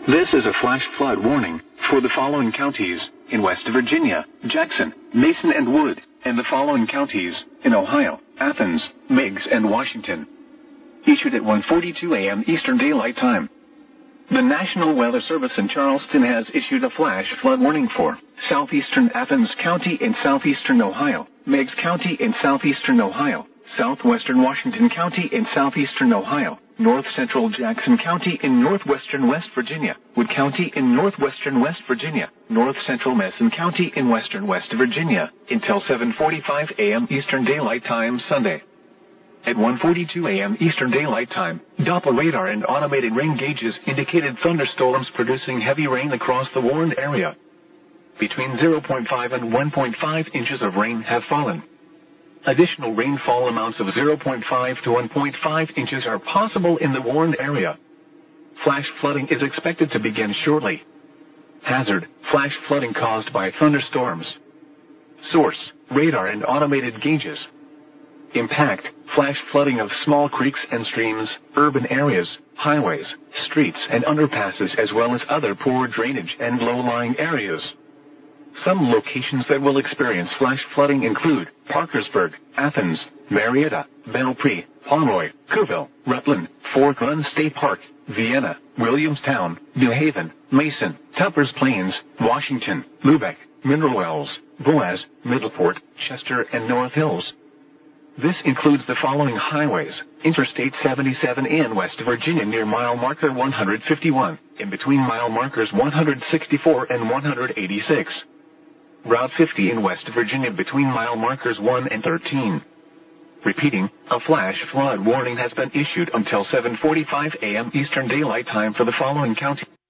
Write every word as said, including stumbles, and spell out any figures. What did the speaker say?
This is a flash flood warning for the following counties in West Virginia: Jackson, Mason, and Wood, and the following counties in Ohio: Athens, Meigs, and Washington. Issued at one forty-two a m Eastern Daylight Time. The National Weather Service in Charleston has issued a flash flood warning for southeastern Athens County in southeastern Ohio, Meigs County in southeastern Ohio, southwestern Washington County in southeastern Ohio, north central Jackson County in northwestern West Virginia, Wood County in northwestern West Virginia, north central Mason County in western West Virginia, until seven forty-five a m Eastern Daylight Time Sunday. At one forty-two a m Eastern Daylight Time, Doppler radar and automated rain gauges indicated thunderstorms producing heavy rain across the warned area. Between zero point five and one point five inches of rain have fallen. Additional rainfall amounts of zero point five to one point five inches are possible in the warned area. Flash flooding is expected to begin shortly. Hazard: flash flooding caused by thunderstorms. Source: radar and automated gauges. Impact: flash flooding of small creeks and streams, urban areas, highways, streets and underpasses, as well as other poor drainage and low-lying areas. Some locations that will experience flash flooding include Parkersburg, Athens, Marietta, Belpre, Pomeroy, Cookeville, Rutland, Fork Run State Park, Vienna, Williamstown, New Haven, Mason, Tuppers Plains, Washington, Lubeck, Mineral Wells, Boaz, Middleport, Chester, and North Hills. This includes the following highways: Interstate seventy-seven in West Virginia near mile marker one hundred fifty-one, in between mile markers one hundred sixty-four and one hundred eighty-six. Route fifty in West Virginia between mile markers one and thirteen. Repeating, a flash flood warning has been issued until seven forty-five a m Eastern Daylight Time for the following counties.